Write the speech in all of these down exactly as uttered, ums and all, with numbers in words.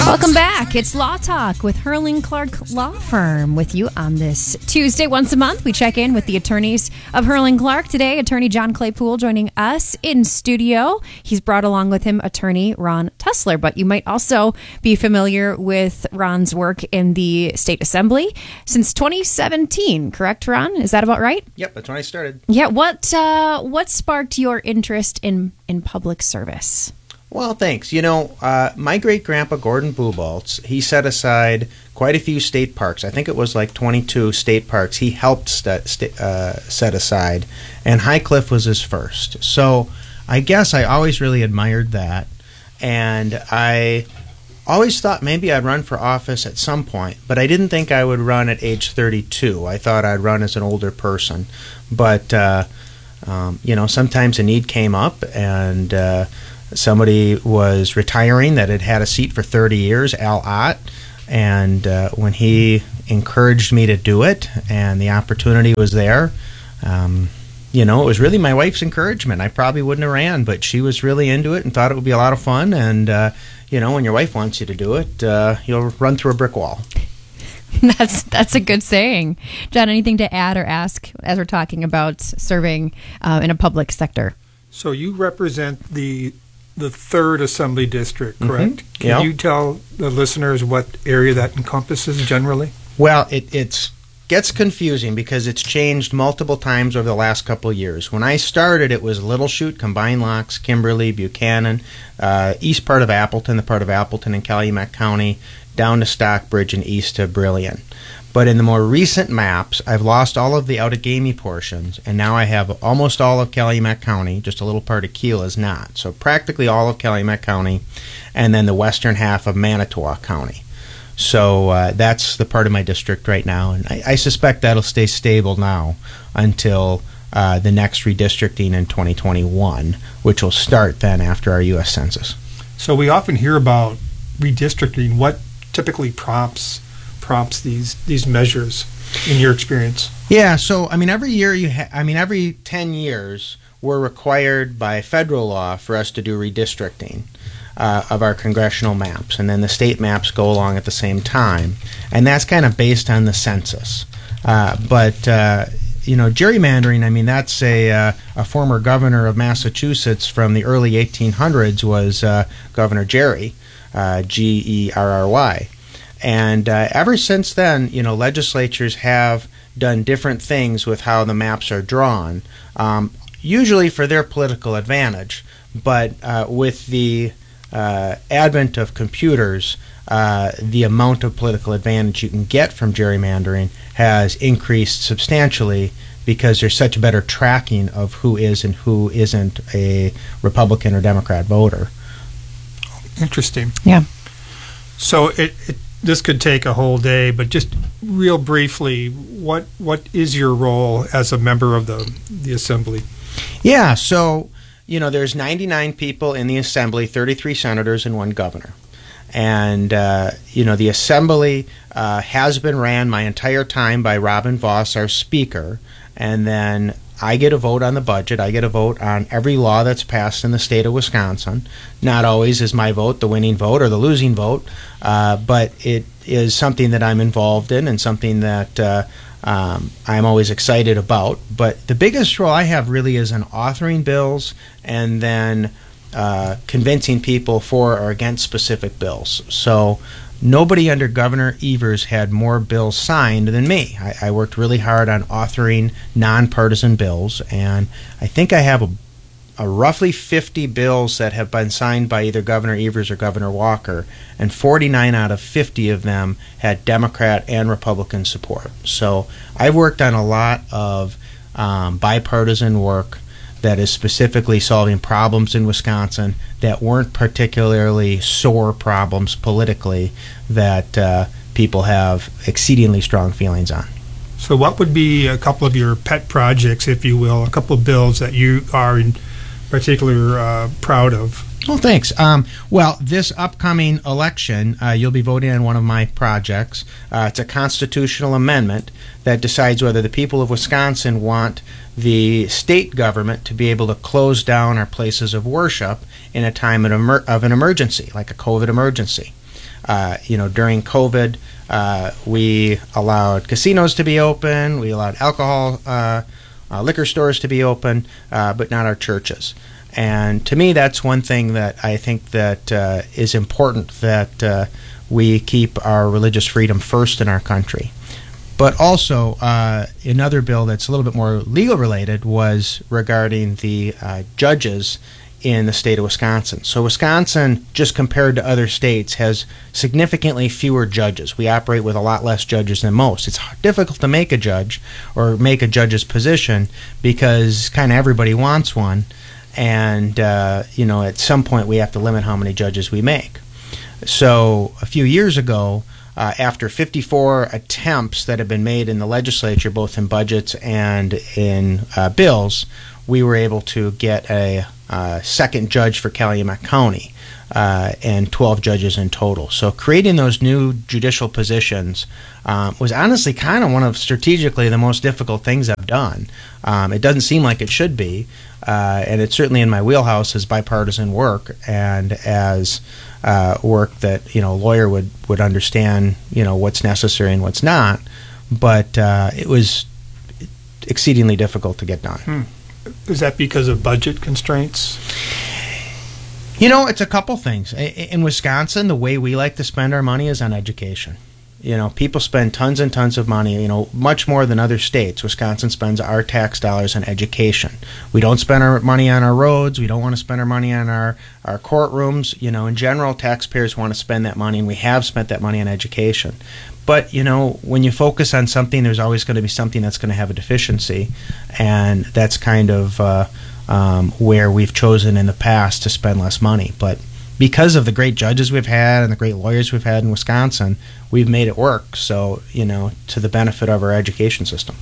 Welcome back. It's Law Talk with Herling Clark Law Firm with you on this Tuesday. Once a month, we check in with the attorneys of Herling Clark. Today, attorney John Claypool joining us in studio. He's brought along with him attorney Ron Tussler, but you might also be familiar with Ron's work in the State Assembly since twenty seventeen, correct, Ron? Is that about right? Yep, that's when I started. Yeah. What uh, what sparked your interest in, in public service? Well, thanks. You know, uh, my great-grandpa, Gordon Buboltz, he set aside quite a few state parks. I think it was like twenty-two state parks he helped st- st- uh, set aside, and High Cliff was his first. So I guess I always really admired that, and I always thought maybe I'd run for office at some point, but I didn't think I would run at age thirty-two. I thought I'd run as an older person. But, uh, um, you know, sometimes a need came up, and uh, somebody was retiring that had had a seat for thirty years, Al Ott, and uh, when he encouraged me to do it and the opportunity was there, um, you know, it was really my wife's encouragement. I probably wouldn't have ran, but she was really into it and thought it would be a lot of fun. And, uh, you know, when your wife wants you to do it, uh, you'll run through a brick wall. That's that's a good saying. John, anything to add or ask as we're talking about serving uh, in a public sector? So you represent the the third Assembly District, correct? Mm-hmm. Can Yep. you tell the listeners what area that encompasses generally? Well, it it's gets confusing because it's changed multiple times over the last couple of years. When I started, it was Little Chute, Combined Locks, Kimberly, Buchanan, uh, east part of Appleton, the part of Appleton and Calumet County, down to Stockbridge and east to Brillion. But in the more recent maps, I've lost all of the Outagamie portions, and now I have almost all of Calumet County, just a little part of Kiel is not. So practically all of Calumet County, and then the western half of Manitowoc County. So uh, that's the part of my district right now, and I, I suspect that'll stay stable now until uh, the next redistricting in twenty twenty-one, which will start then after our U S Census. So we often hear about redistricting. What typically prompts prompts these these measures in your experience? Yeah, so I mean, every year you, ha- I mean, every ten years we're required by federal law for us to do redistricting uh, of our congressional maps, and then the state maps go along at the same time, and that's kind of based on the census. Uh, but uh, you know, gerrymandering, I mean, that's a uh, a former governor of Massachusetts from the early eighteen hundreds was uh, Governor Gerry, uh, G E R R Y. And uh, ever since then, you know, legislatures have done different things with how the maps are drawn, um, usually for their political advantage. But uh, with the uh, advent of computers, uh, the amount of political advantage you can get from gerrymandering has increased substantially because there's such better tracking of who is and who isn't a Republican or Democrat voter. Interesting. Yeah. So it, it this could take a whole day, but just real briefly, what what is your role as a member of the the Assembly? Yeah, so, you know, there's ninety-nine people in the Assembly, thirty-three senators and one governor. And, uh, you know, the Assembly uh, has been ran my entire time by Robin Voss, our Speaker, and then I get a vote on the budget. I get a vote on every law that's passed in the state of Wisconsin. Not always is my vote the winning vote or the losing vote, uh, but it is something that I'm involved in and something that uh, um, I'm always excited about. But the biggest role I have really is in authoring bills and then uh, convincing people for or against specific bills. So nobody under Governor Evers had more bills signed than me. I, I worked really hard on authoring nonpartisan bills, and I think I have a, a roughly fifty bills that have been signed by either Governor Evers or Governor Walker, and forty-nine out of fifty of them had Democrat and Republican support. So I've worked on a lot of um, bipartisan work that is specifically solving problems in Wisconsin that weren't particularly sore problems politically that uh, people have exceedingly strong feelings on. So what would be a couple of your pet projects, if you will, a couple of bills that you are in particular uh, proud of? Well, thanks. Um, well, this upcoming election, uh, you'll be voting on one of my projects. Uh, it's a constitutional amendment that decides whether the people of Wisconsin want the state government to be able to close down our places of worship in a time of, emer- of an emergency, like a COVID emergency. Uh, you know, during COVID, uh, we allowed casinos to be open, we allowed alcohol, uh, uh, liquor stores to be open, uh, but not our churches. And to me, that's one thing that I think that uh, is important, that uh, we keep our religious freedom first in our country. But also, uh, another bill that's a little bit more legal related was regarding the uh, judges in the state of Wisconsin. So Wisconsin, just compared to other states, has significantly fewer judges. We operate with a lot less judges than most. It's difficult to make a judge or make a judge's position because kind of everybody wants one. And, uh, you know, at some point we have to limit how many judges we make. So a few years ago, Uh, after fifty-four attempts that have been made in the legislature, both in budgets and in uh, bills, we were able to get a uh, second judge for Calumet County uh, and twelve judges in total. So creating those new judicial positions um, was honestly kind of one of strategically the most difficult things I've done. Um, it doesn't seem like it should be, uh, and it's certainly in my wheelhouse as bipartisan work and as Uh, work that, you know, a lawyer would, would understand, you know, what's necessary and what's not. But uh, it was exceedingly difficult to get done. Hmm. Is that because of budget constraints? You know, it's a couple things. In Wisconsin, the way we like to spend our money is on education. You know, people spend tons and tons of money, you know, much more than other states. Wisconsin spends our tax dollars on education. We don't spend our money on our roads. We don't want to spend our money on our, our courtrooms. You know, in general, taxpayers want to spend that money, and we have spent that money on education. But, you know, when you focus on something, there's always going to be something that's going to have a deficiency, and that's kind of uh, um, where we've chosen in the past to spend less money. But because of the great judges we've had and the great lawyers we've had in Wisconsin, we've made it work. So, you know, to the benefit of our education system.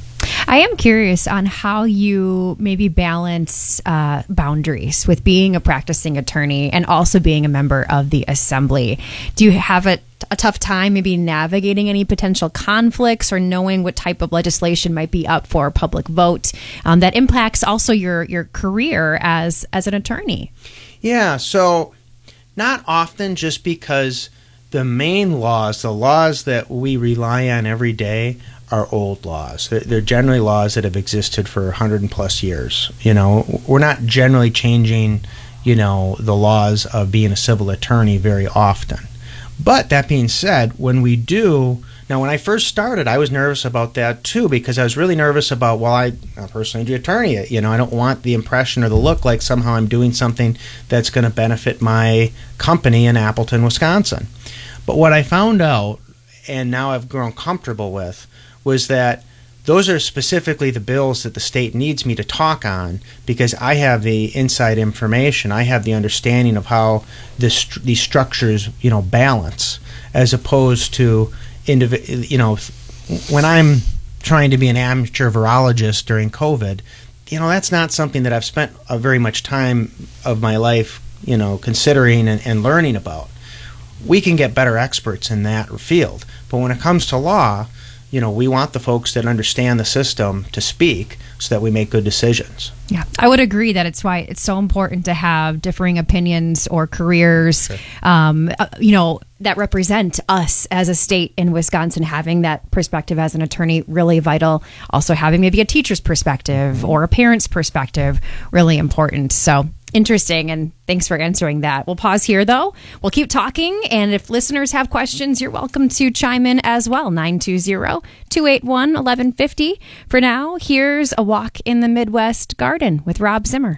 I am curious on how you maybe balance uh, boundaries with being a practicing attorney and also being a member of the assembly. Do you have a, a tough time maybe navigating any potential conflicts or knowing what type of legislation might be up for a public vote um, that impacts also your, your career as, as an attorney? Yeah, so not often, just because the main laws, the laws that we rely on every day, are old laws. They're generally laws that have existed for one hundred plus years. You know, we're not generally changing, you know, the laws of being a civil attorney very often. But that being said, when we do, now when I first started, I was nervous about that too, because I was really nervous about, well, I, I'm personally the attorney, you know, I don't want the impression or the look like somehow I'm doing something that's going to benefit my company in Appleton, Wisconsin. But what I found out, and now I've grown comfortable with, was that those are specifically the bills that the state needs me to talk on, because I have the inside information. I have the understanding of how this, these structures, you know, balance, as opposed to, indiv- you know, when I'm trying to be an amateur virologist during COVID, you know, that's not something that I've spent a very much time of my life, you know, considering and, and learning about. We can get better experts in that field. But when it comes to law, you know, we want the folks that understand the system to speak so that we make good decisions. Yeah, I would agree that it's why it's so important to have differing opinions or careers, sure. um, uh, you know, that represent us as a state in Wisconsin. Having that perspective as an attorney, really vital. Also having maybe a teacher's perspective mm-hmm. or a parent's perspective, really important. So interesting, and thanks for answering that. We'll pause here, though. We'll keep talking, and if listeners have questions, you're welcome to chime in as well. nine two zero, two eight one, one one five zero. For now, here's A Walk in the Midwest Garden with Rob Zimmer.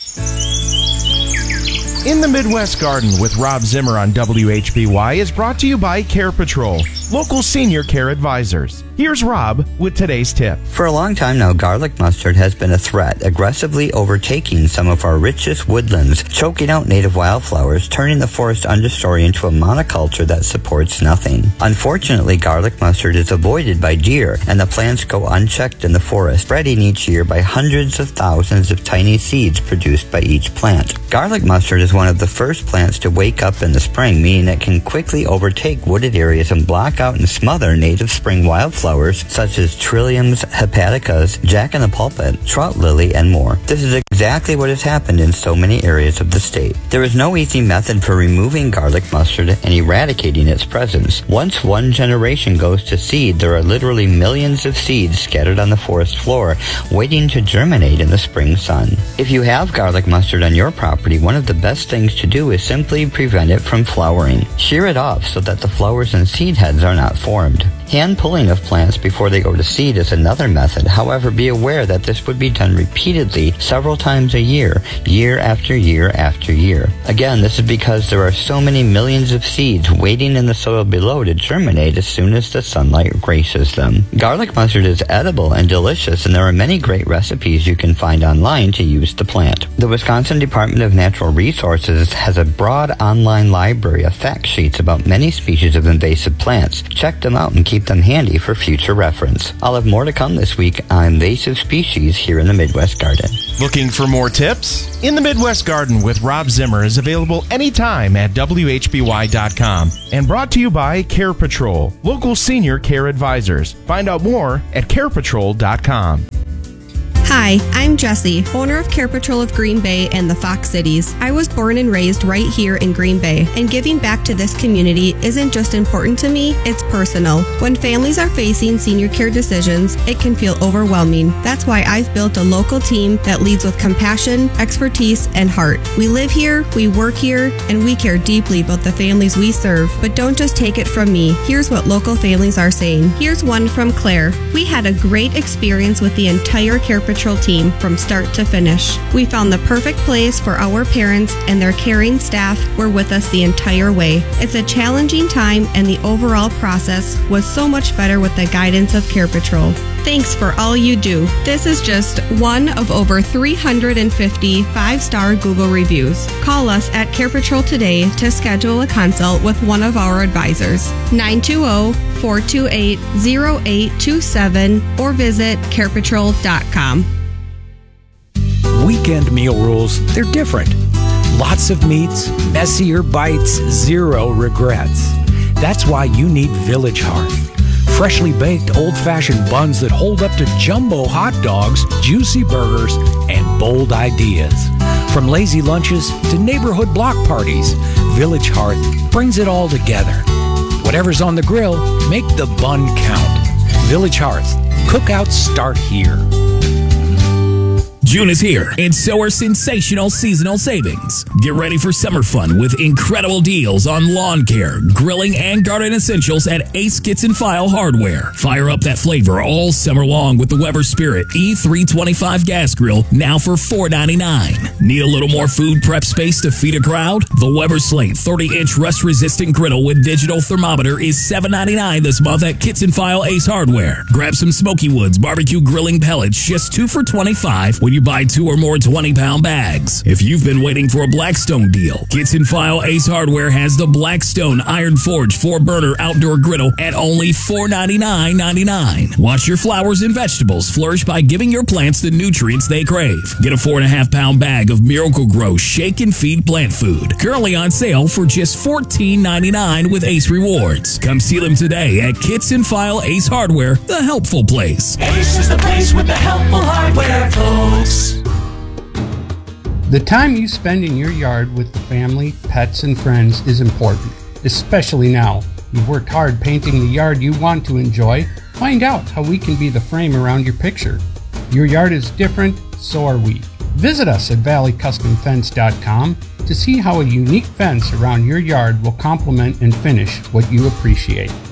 In the Midwest Garden with Rob Zimmer on W H B Y is brought to you by Care Patrol, local senior care advisors. Here's Rob with today's tip. For a long time now, garlic mustard has been a threat, aggressively overtaking some of our richest woodlands, choking out native wildflowers, turning the forest understory into a monoculture that supports nothing. Unfortunately, garlic mustard is avoided by deer, and the plants go unchecked in the forest, spreading each year by hundreds of thousands of tiny seeds produced by each plant. Garlic mustard is one of the first plants to wake up in the spring, meaning it can quickly overtake wooded areas and block out and smother native spring wildflowers such as trilliums, hepaticas, jack-in-the-pulpit, trout lily, and more. This is exactly what has happened in so many areas of the state. There is no easy method for removing garlic mustard and eradicating its presence. Once one generation goes to seed, there are literally millions of seeds scattered on the forest floor, waiting to germinate in the spring sun. If you have garlic mustard on your property, one of the best things to do is simply prevent it from flowering. Shear it off so that the flowers and seed heads are not formed. Hand pulling of plants before they go to seed is another method. However, be aware that this would be done repeatedly several times a year, year after year after year. Again, this is because there are so many millions of seeds waiting in the soil below to germinate as soon as the sunlight graces them. Garlic mustard is edible and delicious, and there are many great recipes you can find online to use the plant. The Wisconsin Department of Natural Resources has a broad online library of fact sheets about many species of invasive plants. Check them out and keep them handy for future reference. I'll have more to come this week on invasive species here in the Midwest Garden. Looking for more tips? In the Midwest Garden with Rob Zimmer is available anytime at W H B Y dot com and brought to you by Care Patrol, local senior care advisors. Find out more at care patrol dot com. Hi, I'm Jessie, owner of Care Patrol of Green Bay and the Fox Cities. I was born and raised right here in Green Bay, and giving back to this community isn't just important to me, it's personal. When families are facing senior care decisions, it can feel overwhelming. That's why I've built a local team that leads with compassion, expertise, and heart. We live here, we work here, and we care deeply about the families we serve. But don't just take it from me. Here's what local families are saying. Here's one from Claire. We had a great experience with the entire Care Patrol team from start to finish. We found the perfect place for our parents, and their caring staff were with us the entire way. It's a challenging time, and the overall process was so much better with the guidance of Care Patrol. Thanks for all you do. This is just one of over three hundred fifty five-star Google reviews. Call us at Care Patrol today to schedule a consult with one of our advisors. nine two zero, four two eight, zero eight two seven or visit care patrol dot com. Weekend meal rules, they're different. Lots of meats, messier bites, zero regrets. That's why you need Village Hearth. Freshly baked old-fashioned buns that hold up to jumbo hot dogs, juicy burgers, and bold ideas. From lazy lunches to neighborhood block parties, Village Hearth brings it all together. Whatever's on the grill, make the bun count. Village Hearth. Cookouts start here. June is here, and so are sensational seasonal savings. Get ready for summer fun with incredible deals on lawn care, grilling, and garden essentials at Ace Kitchen File Hardware. Fire up that flavor all summer long with the Weber Spirit E three twenty-five gas grill, now for four ninety-nine. Need a little more food prep space to feed a crowd? The Weber Slate thirty-inch rust-resistant griddle with digital thermometer is seven ninety-nine this month at Kitchen File Ace Hardware. Grab some Smoky Woods barbecue grilling pellets, just two for twenty-five when you buy two or more twenty-pound bags. If you've been waiting for a Blackstone deal, Kitchen File Ace Hardware has the Blackstone Iron Forge four-burner outdoor griddle at only four ninety-nine ninety-nine. Watch your flowers and vegetables flourish by giving your plants the nutrients they crave. Get a four and a half pound bag of Miracle Grow Shake and Feed plant food, currently on sale for just fourteen ninety-nine with Ace Rewards. Come see them today at Kitchen File Ace Hardware, the helpful place. Ace is the place with the helpful hardware, folks. The time you spend in your yard with the family, pets, and friends is important, especially now. You've worked hard painting the yard you want to enjoy. Find out how we can be the frame around your picture. Your yard is different, so are we. Visit us at valley custom fence dot com to see how a unique fence around your yard will complement and finish what you appreciate.